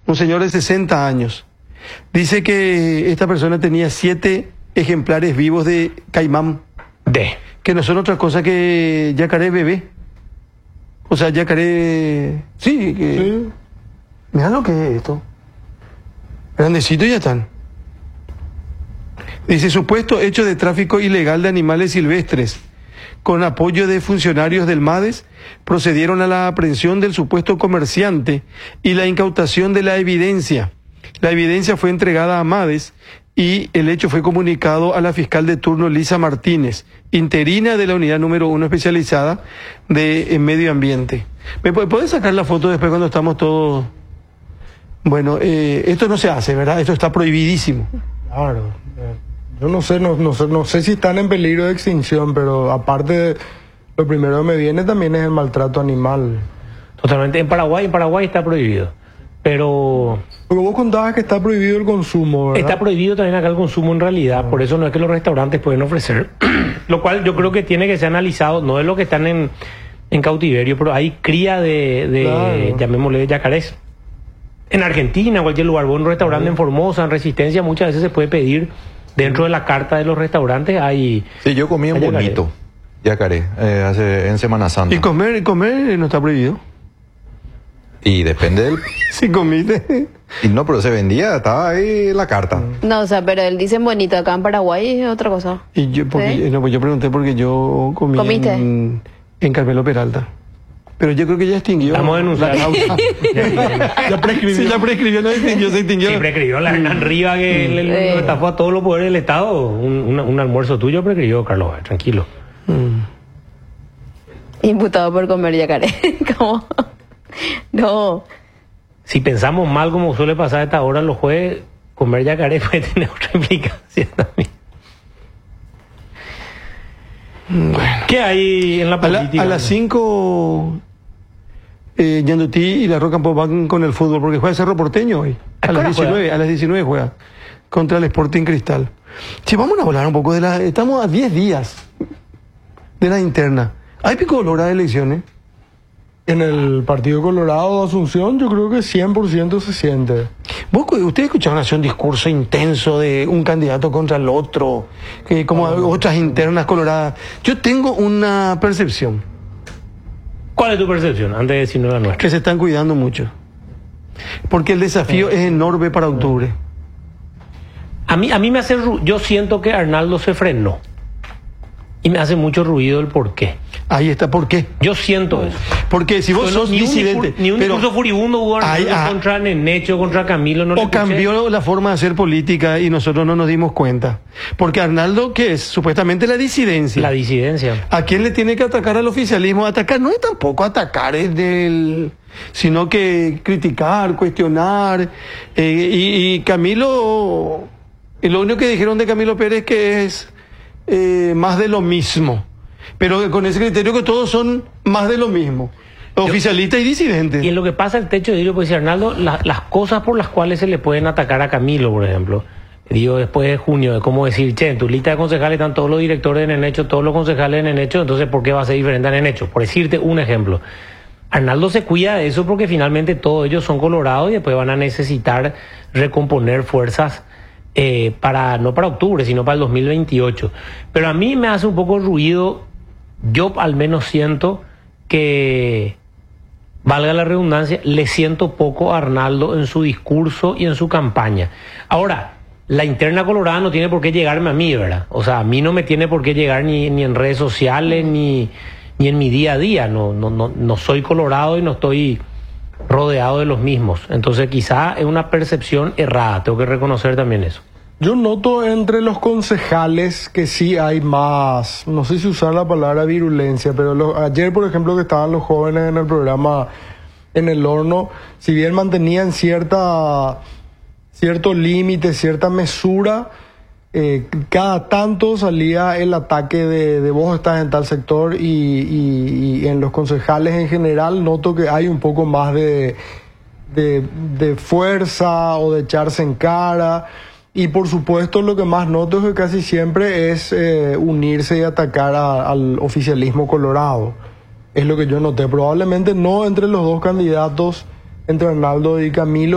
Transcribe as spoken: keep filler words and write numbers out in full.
un señor de sesenta años. Dice que esta persona tenía siete ejemplares vivos de caimán. De. Que no son otra cosa que yacaré bebé. O sea, yacaré... Sí, que... Sí. Mira lo que es esto. Grandecito ya están. Dice, supuesto hecho de tráfico ilegal de animales silvestres. Con apoyo de funcionarios del MADES, procedieron a la aprehensión del supuesto comerciante y la incautación de la evidencia. La evidencia fue entregada a MADES y el hecho fue comunicado a la fiscal de turno Lisa Martínez, interina de la unidad número uno especializada de en medio ambiente. ¿Me puedes sacar la foto después cuando estamos todos? Bueno, eh, esto no se hace, ¿verdad? Esto está prohibidísimo. Claro. Eh, yo no sé, no, no sé, no sé si están en peligro de extinción, pero aparte, lo primero que me viene también es el maltrato animal. Totalmente. En Paraguay, en Paraguay está prohibido. Pero... Porque vos contabas que está prohibido el consumo, ¿verdad? Está prohibido también acá el consumo en realidad, Ah. por eso no es que los restaurantes pueden ofrecer. Lo cual yo creo que tiene que ser analizado, no es lo que están en, en cautiverio, pero hay cría de, de Claro. llamémosle, de yacarés. En Argentina, en cualquier lugar, vos en un restaurante Ah. en Formosa, en Resistencia, muchas veces se puede pedir, dentro de la carta de los restaurantes hay... Sí, yo comí en hay yacaré. Bonito, yacaré, eh, hace, en Semana Santa. Y comer, y comer no está prohibido. Y depende del... Si comiste. Y no, pero se vendía, estaba ahí la carta. No, o sea, pero él dice bonito, acá en Paraguay es otra cosa. Y yo, porque, ¿Sí? no, pues yo pregunté porque yo comí ¿Comiste? en, en Carmelo Peralta. Pero yo creo que ya extinguió. Estamos denunciando. la causa. Ya prescribió. Sí, ya prescribió, no extinguió, se extinguió. Siempre escribió la Hernán Riva que él, él Sí. lo estafó a todos los poderes del Estado. Un, un, un almuerzo tuyo prescribió, Carlos, tranquilo. Imputado por comer yacaré. ¿Cómo? No. Si pensamos mal, como suele pasar a esta hora, los jueves, comer yacaré puede tener otra implicación también. ¿Qué hay en la A, la- política? a las cinco eh, Ñandutí y la Rocampo van con el fútbol porque juega Cerro Porteño hoy. ¿A A qué las hora juega? diecinueve, a las diecinueve juega contra el Sporting Cristal. Sí, vamos a hablar un poco de la... Estamos a diez días de la interna. ¿Hay pico de olor a elecciones? En el Partido Colorado de Asunción yo creo que cien por ciento se siente. ¿Vos, ustedes escucharon hace un discurso intenso de un candidato contra el otro, que como otras internas coloradas? Yo tengo una percepción, ¿Cuál es tu percepción? Antes de decirnos la nuestra. que se están cuidando mucho. Porque el desafío es enorme para octubre. A mí, a mí me hace... ru- Yo siento que Arnaldo se frenó. Y me hace mucho ruido el por qué. Ahí está, ¿por qué? Yo siento eso. Porque si vos Bueno, sos ni un disidente... discur- Ni un pero- discurso furibundo hubo Arnaldo Ay, ah. contra Nenecho, contra Camilo. No le o escuché. cambió la forma de hacer política y nosotros no nos dimos cuenta. Porque Arnaldo, ¿qué es? Supuestamente la disidencia. La disidencia. ¿A quién le tiene que atacar al oficialismo? Atacar no es tampoco atacar, es del... sino que criticar, cuestionar. eh, y, y Camilo... Y lo único que dijeron de Camilo Pérez que es eh, más de lo mismo. Pero con ese criterio que todos son más de lo mismo. Oficialistas y disidentes. Y en lo que pasa el techo de vidrio, pues dice Arnaldo, la- las cosas por las cuales se le pueden atacar a Camilo, por ejemplo. Digo, después de junio, es como decir, che, en tu lista de concejales están todos los directores de Nenecho, todos los concejales de Nenecho, entonces ¿por qué va a ser diferente a Nenecho? Por decirte un ejemplo. Arnaldo se cuida de eso porque finalmente todos ellos son colorados y después van a necesitar recomponer fuerzas eh, para, no para octubre, sino para el dos mil veintiocho. Pero a mí me hace un poco ruido, yo al menos siento que, valga la redundancia, le siento poco a Arnaldo en su discurso y en su campaña. Ahora, la interna colorada no tiene por qué llegarme a mí, ¿verdad? O sea, a mí no me tiene por qué llegar ni, ni en redes sociales, ni, ni en mi día a día. No, no, no, no soy colorado y no estoy rodeado de los mismos. Entonces quizá es una percepción errada, tengo que reconocer también eso. Yo noto entre los concejales que sí hay más, no sé si usar la palabra virulencia, pero lo- ayer, por ejemplo, que estaban los jóvenes en el programa En el Horno, si bien mantenían cierta, cierto límite, cierta mesura, eh, cada tanto salía el ataque de, de vos estás en tal sector y, y- y en los concejales en general noto que hay un poco más de, de, de fuerza o de echarse en cara. Y por supuesto lo que más noto es que casi siempre es eh, unirse y atacar a- al oficialismo colorado. Es lo que yo noté. Probablemente no entre los dos candidatos, entre Arnaldo y Camilo.